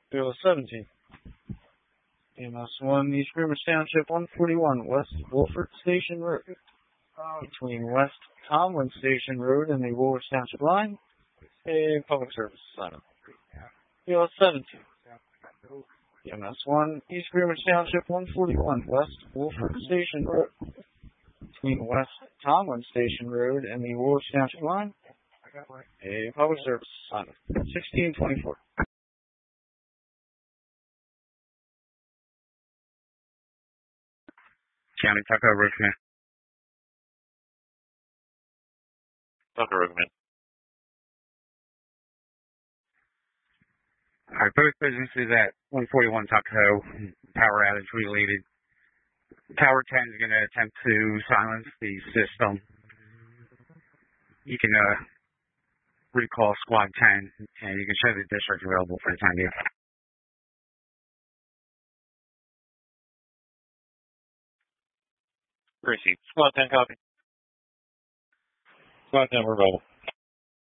Bill 17. EMS 1, East Grimmage Township, 141 West Wolford Station Road. Between West Tomlin Station Road and the Woolwich Township line, a public service assignment. Bill 17. EMS 1, East Grimmage Township, 141 West Wolford Station Road. Between West Tomlin Station Road and the Woolwich Township line, a public service assignment. 1624. County Tucker Rickman. Tucker Rickman. Alright, both businesses at 141 Tuckahoe, power outage related. Tower 10 is going to attempt to silence the system. You can recall Squad 10, and you can show the district available for the time being. Received. Squad 10 copy. Squad 10, we're available.